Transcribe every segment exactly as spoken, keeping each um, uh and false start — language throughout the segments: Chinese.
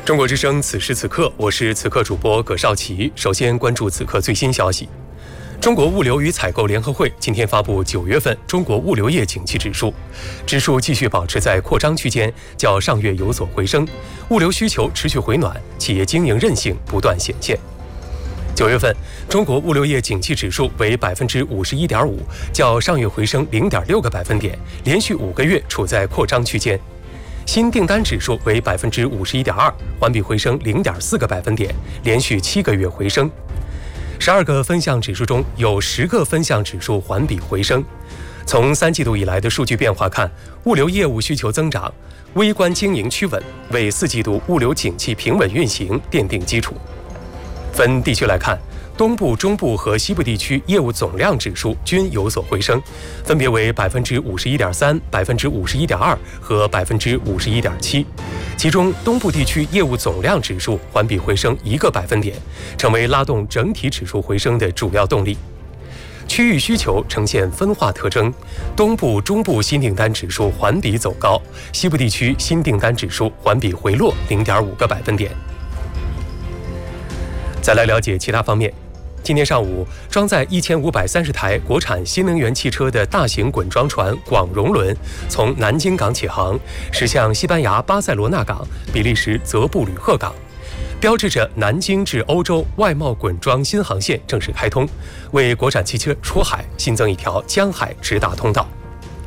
中国之声，此时此刻，我是此刻主播葛少奇。首先关注此刻最新消息。中国物流与采购联合会今天发布九月份中国物流业景气指数，指数继续保持在扩张区间，较上月有所回升，物流需求持续回暖，企业经营韧性不断显现。九月份，中国物流业景气指数为百分之五十一点五，较上月回升零点六个百分点，连续五个月处在扩张区间。新订单指数为百分之五十一点二，环比回升零点四个百分点，连续七个月回升。十二个分项指数中有十个分项指数环比回升。从三季度以来的数据变化看，物流业务需求增长，微观经营趋稳，为四季度物流景气平稳运行奠定基础。分地区来看，东部、中部和西部地区业务总量指数均有所回升，分别为百分之五十一点三、百分之五十一点二和百分之五十一点七。其中，东部地区业务总量指数环比回升一个百分点，成为拉动整体指数回升的主要动力。区域需求呈现分化特征，东部、中部新订单指数环比走高，西部地区新订单指数环比回落零点五个百分点。再来了解其他方面。今天上午，装载一千五百三十台国产新能源汽车的大型滚装船广融轮从南京港起航，驶向西班牙巴塞罗那港、比利时泽布吕赫港，标志着南京至欧洲外贸滚装新航线正式开通，为国产汽车出海新增一条江海直达通道。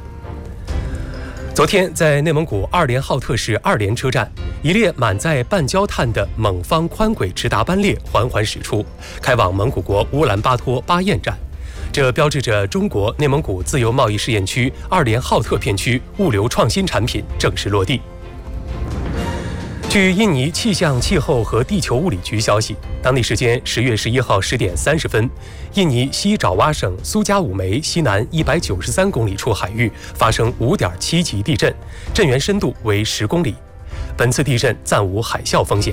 昨天，在内蒙古二连浩特市二连车站，一列满载半焦炭的蒙方宽轨直达班列缓缓驶出，开往蒙古国乌兰巴托巴彦站。这标志着中国内蒙古自由贸易试验区二连浩特片区物流创新产品正式落地。据印尼气象、气候和地球物理局消息，当地时间十月十一号十点三十分，印尼西爪哇省苏加武梅西南一百九十三公里处海域发生五点七级地震，震源深度为十公里。本次地震暂无海啸风险。